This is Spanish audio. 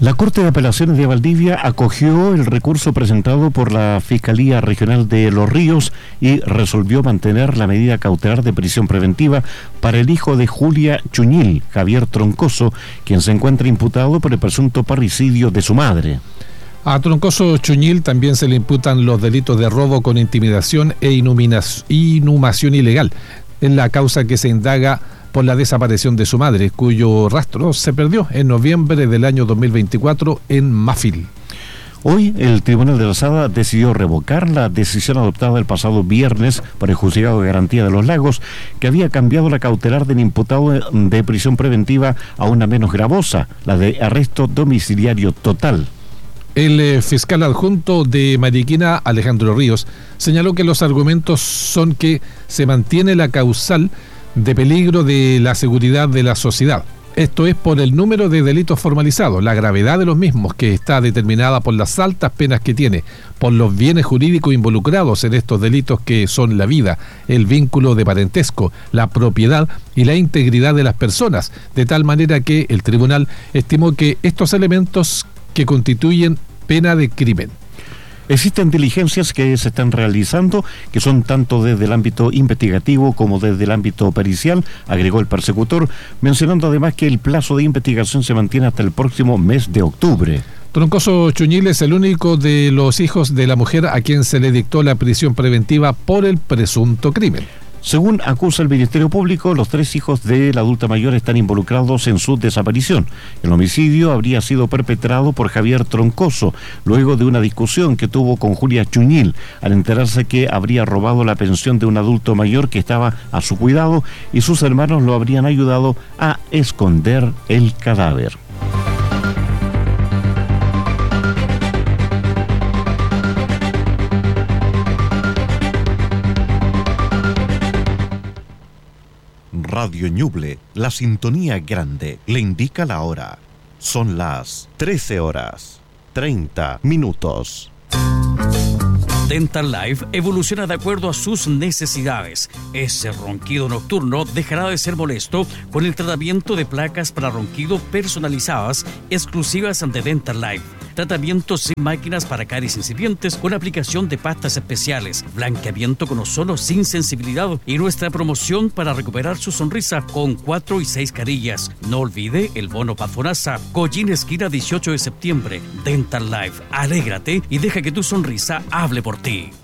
La Corte de Apelaciones de Valdivia acogió el recurso presentado por la Fiscalía Regional de Los Ríos y resolvió mantener la medida cautelar de prisión preventiva para el hijo de Julia Chuñil, Javier Troncoso, quien se encuentra imputado por el presunto parricidio de su madre. A Troncoso Chuñil también se le imputan los delitos de robo con intimidación e inhumación ilegal, en la causa que se indaga por la desaparición de su madre, cuyo rastro se perdió en noviembre del año 2024 en Mafil. Hoy el Tribunal de Alzada decidió revocar la decisión adoptada el pasado viernes por el Juzgado de Garantía de los Lagos, que había cambiado la cautelar del imputado de prisión preventiva a una menos gravosa, la de arresto domiciliario total. El fiscal adjunto de Mariquina, Alejandro Ríos, señaló que los argumentos son que se mantiene la causal de peligro de la seguridad de la sociedad. Esto es por el número de delitos formalizados, la gravedad de los mismos, que está determinada por las altas penas que tiene, por los bienes jurídicos involucrados en estos delitos, que son la vida, el vínculo de parentesco, la propiedad y la integridad de las personas, de tal manera que el tribunal estimó que estos elementos que constituyen pena de crimen. Existen diligencias que se están realizando, que son tanto desde el ámbito investigativo como desde el ámbito pericial, agregó el persecutor, mencionando además que el plazo de investigación se mantiene hasta el próximo mes de octubre. Troncoso Chuñil es el único de los hijos de la mujer a quien se le dictó la prisión preventiva por el presunto crimen. Según acusa el Ministerio Público, los 3 hijos de la adulta mayor están involucrados en su desaparición. El homicidio habría sido perpetrado por Javier Troncoso, luego de una discusión que tuvo con Julia Chuñil, al enterarse que habría robado la pensión de un adulto mayor que estaba a su cuidado y sus hermanos lo habrían ayudado a esconder el cadáver. Radio Ñuble, la sintonía grande, le indica la hora. Son las 13:30. Dental Life evoluciona de acuerdo a sus necesidades. Ese ronquido nocturno dejará de ser molesto con el tratamiento de placas para ronquido personalizadas exclusivas de Dental Life. Tratamientos sin máquinas para caries incipientes con aplicación de pastas especiales, blanqueamiento con ozono sin sensibilidad y nuestra promoción para recuperar su sonrisa con 4 y 6 carillas. No olvide el bono Paz FONASA, Collín esquina 18 de septiembre. Dental Life, alégrate y deja que tu sonrisa hable por ti.